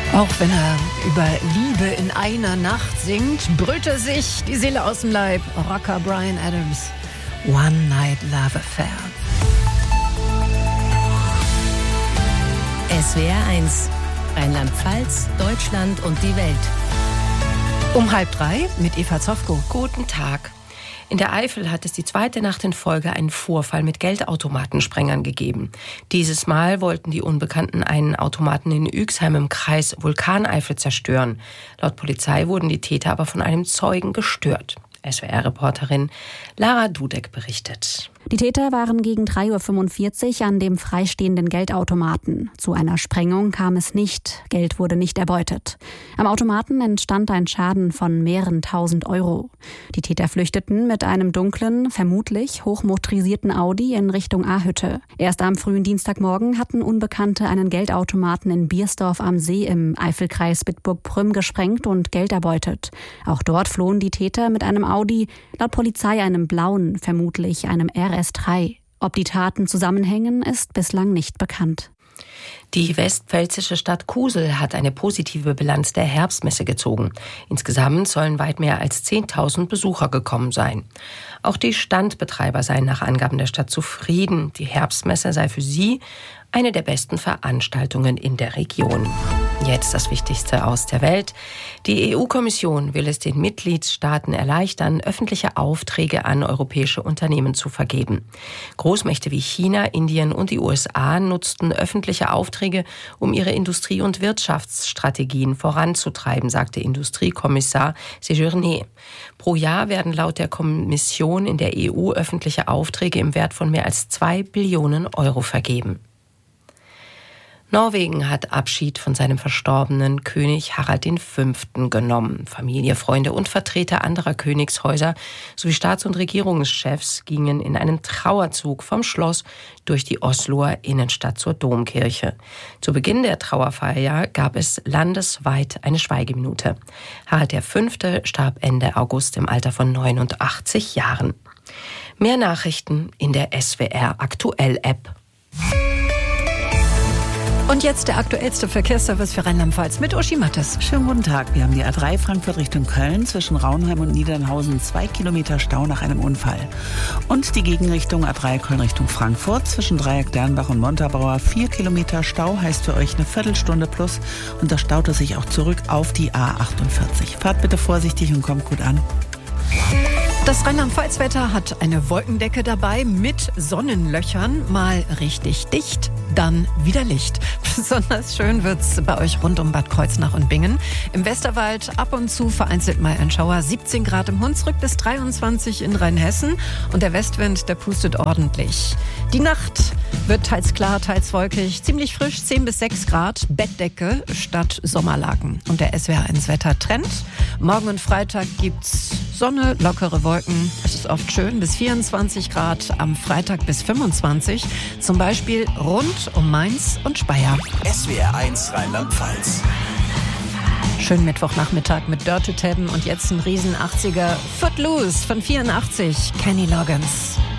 Auch wenn er über Liebe in einer Nacht singt, brüllt er sich die Seele aus dem Leib. Rocker Bryan Adams, One Night Love Affair. SWR 1, Rheinland-Pfalz, Deutschland und die Welt. Um 2:30 mit Eva Zofko. Guten Tag. In der Eifel hat es die zweite Nacht in Folge einen Vorfall mit Geldautomatensprengern gegeben. Dieses Mal wollten die Unbekannten einen Automaten in Üxheim im Kreis Vulkaneifel zerstören. Laut Polizei wurden die Täter aber von einem Zeugen gestört. SWR-Reporterin Lara Dudek berichtet. Die Täter waren gegen 3:45 Uhr an dem freistehenden Geldautomaten. Zu einer Sprengung kam es nicht. Geld wurde nicht erbeutet. Am Automaten entstand ein Schaden von mehreren tausend Euro. Die Täter flüchteten mit einem dunklen, vermutlich hochmotorisierten Audi in Richtung Ahütte. Erst am frühen Dienstagmorgen hatten Unbekannte einen Geldautomaten in Biersdorf am See im Eifelkreis Bitburg-Prüm gesprengt und Geld erbeutet. Auch dort flohen die Täter mit einem Audi, laut Polizei einem blauen, vermutlich einem RS3. Ob die Taten zusammenhängen, ist bislang nicht bekannt. Die westpfälzische Stadt Kusel hat eine positive Bilanz der Herbstmesse gezogen. Insgesamt sollen weit mehr als 10.000 Besucher gekommen sein. Auch die Standbetreiber seien nach Angaben der Stadt zufrieden. Die Herbstmesse sei für sie eine der besten Veranstaltungen in der Region. Jetzt das Wichtigste aus der Welt. Die EU-Kommission will es den Mitgliedstaaten erleichtern, öffentliche Aufträge an europäische Unternehmen zu vergeben. Großmächte wie China, Indien und die USA nutzten öffentliche Aufträge, um ihre Industrie- und Wirtschaftsstrategien voranzutreiben, sagte Industriekommissar Séjourné. Pro Jahr werden laut der Kommission in der EU öffentliche Aufträge im Wert von mehr als 2 Billionen Euro vergeben. Norwegen hat Abschied von seinem verstorbenen König Harald V. genommen. Familie, Freunde und Vertreter anderer Königshäuser sowie Staats- und Regierungschefs gingen in einem Trauerzug vom Schloss durch die Osloer Innenstadt zur Domkirche. Zu Beginn der Trauerfeier gab es landesweit eine Schweigeminute. Harald V. starb Ende August im Alter von 89 Jahren. Mehr Nachrichten in der SWR Aktuell-App. Und jetzt der aktuellste Verkehrsservice für Rheinland-Pfalz mit Uschi Mattes. Schönen guten Tag. Wir haben die A3 Frankfurt Richtung Köln zwischen Raunheim und Niedernhausen 2 Kilometer Stau nach einem Unfall. Und die Gegenrichtung A3 Köln Richtung Frankfurt zwischen Dreieck Dernbach und Montabaur 4 Kilometer Stau heißt für euch eine Viertelstunde plus. Und da staut es sich auch zurück auf die A48. Fahrt bitte vorsichtig und kommt gut an. Das Rheinland-Pfalz-Wetter hat eine Wolkendecke dabei mit Sonnenlöchern, mal richtig dicht, dann wieder Licht. Besonders schön wird's bei euch rund um Bad Kreuznach und Bingen. Im Westerwald ab und zu vereinzelt mal ein Schauer, 17 Grad im Hunsrück bis 23 in Rheinhessen und der Westwind, der pustet ordentlich. Die Nacht wird teils klar, teils wolkig, ziemlich frisch, 10 bis 6 Grad, Bettdecke statt Sommerlaken. Und der SWR1 Wetter Trend. Morgen und Freitag gibt's Sonne, lockere Wolken. Es ist oft schön, bis 24 Grad, am Freitag bis 25. Zum Beispiel rund um Mainz und Speyer. SWR 1 Rheinland-Pfalz. Schönen Mittwochnachmittag mit Dirty Tabben und jetzt ein riesen 80er Footloose von 84, Kenny Loggins.